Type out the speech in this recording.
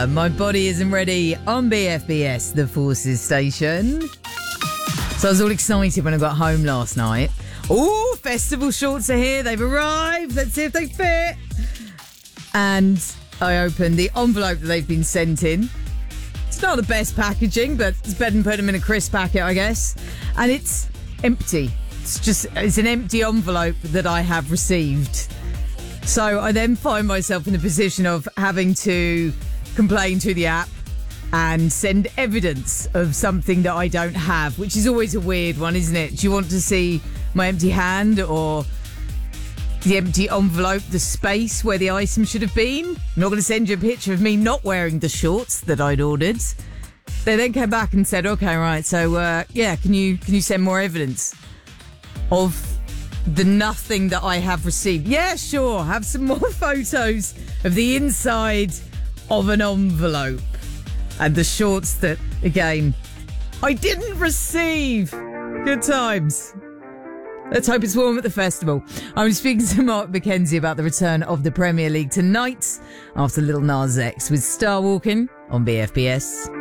My body isn't ready on BFBS, the Forces station. So I was all excited when I got home last night. Oh, festival shorts are here. They've arrived. Let's see if they fit. And I opened the envelope that they've been sent in. It's not the best packaging, but it's better than putting them in a crisp packet, I guess. And it's empty. It's an empty envelope that I have received. So I then find myself in the position of having to complain to the app and send evidence of something that I don't have, which is always a weird one, isn't it? Do you want to see my empty hand or the empty envelope, the space where the item should have been? I'm not going to send you a picture of me not wearing the shorts that I'd ordered. They then came back and said, okay, right, so can you send more evidence of the nothing that I have received? Yeah, sure, have some more photos of the inside of an envelope and the shorts that, again, I didn't receive. Good times. Let's hope it's warm at the festival. I'm speaking to Mark McKenzie about the return of the Premier League tonight after Lil Nas X with Star Walking on BFBS.